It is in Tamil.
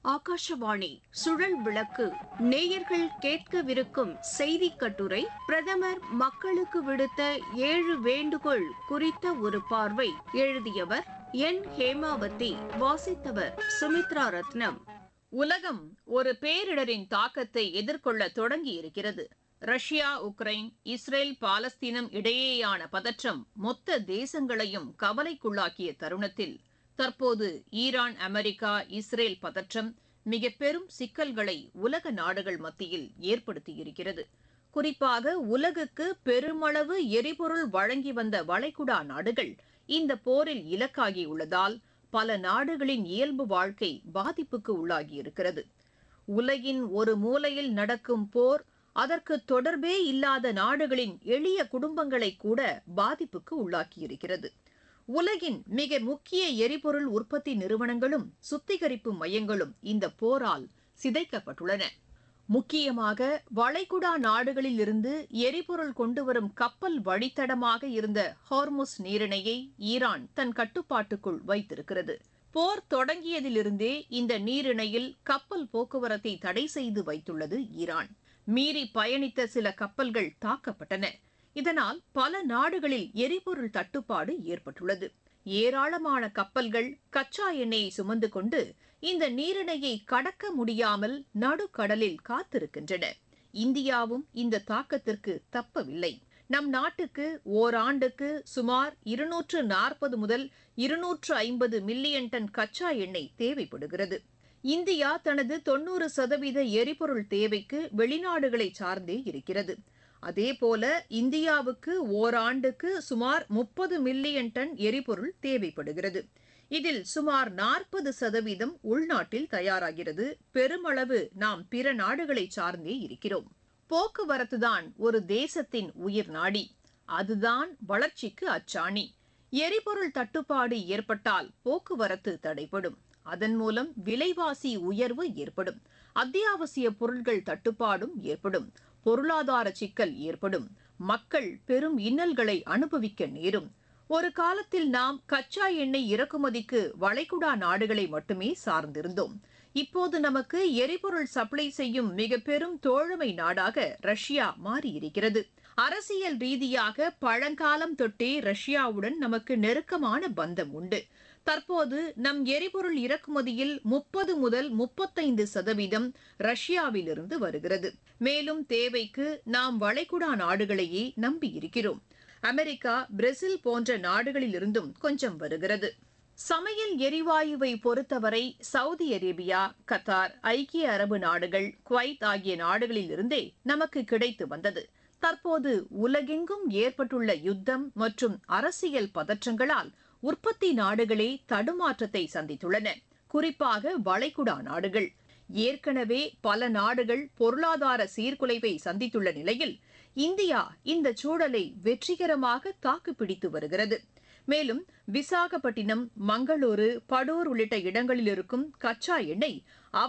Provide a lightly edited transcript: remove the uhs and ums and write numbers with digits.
ஆகாஷவாணி சுழல் விளக்கு நேயர்கள் கேட்கவிருக்கும் செய்தி கட்டுரை பிரதமர் மக்களுக்கு விடுத்த 7 வேண்டுகோள் குறித்த ஒரு பார்வை. எழுதியவர் என் ஹேமாவதி. வாசித்தவர் சுமித்ரா ரத்னம். உலகம் ஒரு பேரிடரின் தாக்கத்தை எதிர்கொள்ள தொடங்கியிருக்கிறது. ரஷ்யா, உக்ரைன், இஸ்ரேல், பாலஸ்தீனம் இடையேயான பதற்றம் மொத்த தேசங்களையும் கவலைக்குள்ளாக்கிய தருணத்தில் தற்போது ஈரான், அமெரிக்கா, இஸ்ரேல் பதற்றம் மிக பெரும் சிக்கல்களை உலக நாடுகள் மத்தியில் ஏற்படுத்தியிருக்கிறது. குறிப்பாக உலகுக்கு பெருமளவு எரிபொருள் வழங்கி வந்த வளைகுடா நாடுகள் இந்த போரில் இலக்காகியுள்ளதால் பல நாடுகளின் இயல்பு வாழ்க்கை பாதிப்புக்கு உள்ளாகியிருக்கிறது. உலகின் ஒரு மூலையில் நடக்கும் போர் அதற்கு தொடர்பே இல்லாத நாடுகளின் எளிய குடும்பங்களை கூட பாதிப்புக்கு உள்ளாக்கியிருக்கிறது. உலகின் மிக முக்கிய எரிபொருள் உற்பத்தி நிறுவனங்களும் சுத்திகரிப்பு மையங்களும் இந்த போரால் சிதைக்கப்பட்டுள்ளன. முக்கியமாக வளைகுடா நாடுகளில் இருந்து எரிபொருள் கொண்டுவரும் கப்பல் வழித்தடமாக இருந்த ஹார்முஸ் நீரிணையை ஈரான் தன் கட்டுப்பாட்டுக்குள் வைத்திருக்கிறது. போர் தொடங்கியதிலிருந்தே இந்த நீரிணையில் கப்பல் போக்குவரத்தை தடை செய்து வைத்துள்ளது ஈரான். மீறி பயணித்த சில கப்பல்கள் தாக்கப்பட்டன. இதனால் பல நாடுகளில் எரிபொருள் தட்டுப்பாடு ஏற்பட்டுள்ளது. ஏராளமான கப்பல்கள் கச்சா எண்ணெயை சுமந்து கொண்டு இந்த நீரிணையை கடக்க முடியாமல் நடுக்கடலில் காத்திருக்கின்றன. இந்தியாவும் இந்த தாக்கத்திற்கு தப்பவில்லை. நம் நாட்டுக்கு ஓராண்டுக்கு சுமார் 240 முதல் 250 மில்லியன் டன் கச்சா எண்ணெய் தேவைப்படுகிறது. இந்தியா தனது 90% எரிபொருள் தேவைக்கு வெளிநாடுகளை சார்ந்தே இருக்கிறது. அதேபோல இந்தியாவுக்கு ஓராண்டுக்கு சுமார் 30 மில்லியன் டன் எரிபொருள் தேவைப்படுகிறது. இதில் சுமார் 40% உள்நாட்டில் தயாராகிறது. பெருமளவு நாம் பிற நாடுகளை சார்ந்தே இருக்கிறோம். போக்குவரத்துதான் ஒரு தேசத்தின் உயிர் நாடி. அதுதான் வளர்ச்சிக்கு அச்சாணி. எரிபொருள் தட்டுப்பாடு ஏற்பட்டால் போக்குவரத்து தடைபடும். அதன் மூலம் விலைவாசி உயர்வு ஏற்படும். அத்தியாவசிய பொருட்கள் தட்டுப்பாடும் ஏற்படும். பொருளாதார சிக்கல் ஏற்படும். மக்கள் பெரும் இன்னல்களை அனுபவிக்க நேரும். ஒரு காலத்தில் நாம் கச்சா எண்ணெய் இறக்குமதிக்கு வளைகுடா நாடுகளை மட்டுமே சார்ந்திருந்தோம். இப்போது நமக்கு எரிபொருள் சப்ளை செய்யும் மிக பெரும் தோழமை நாடாக ரஷ்யா மாறியிருக்கிறது. அரசியல் ரீதியாக பழங்காலம் தொட்டே ரஷ்யாவுடன் நமக்கு நெருக்கமான பந்தம் உண்டு. தற்போது நம் எரிபொருள் இறக்குமதியில் 30 முதல் 35% ரஷ்யாவிலிருந்து வருகிறது. மேலும் தேவைக்கு நாம் வளைகுடா நாடுகளையே நம்பியிருக்கிறோம். அமெரிக்கா, பிரேசில் போன்ற நாடுகளிலிருந்தும் கொஞ்சம் வருகிறது. சமையல் எரிவாயுவை பொறுத்தவரை சவுதி அரேபியா, கத்தார், ஐக்கிய அரபு நாடுகள், குவைத் ஆகிய நாடுகளில் இருந்தே நமக்கு கிடைத்து வந்தது. தற்போது உலகெங்கும் ஏற்பட்டுள்ள யுத்தம் மற்றும் அரசியல் பதற்றங்களால் உற்பத்தி நாடுகளே தடுமாற்றத்தை சந்தித்துள்ளன. குறிப்பாக வளைகுடா நாடுகள். ஏற்கனவே பல நாடுகள் பொருளாதார சீர்குலைவை சந்தித்துள்ள நிலையில் இந்தியா இந்த சூழலை வெற்றிகரமாக தாக்குப்பிடித்து வருகிறது. மேலும் விசாகப்பட்டினம், மங்களூரு, படூர் உள்ளிட்ட இடங்களில் இருக்கும் கச்சா எண்ணெய்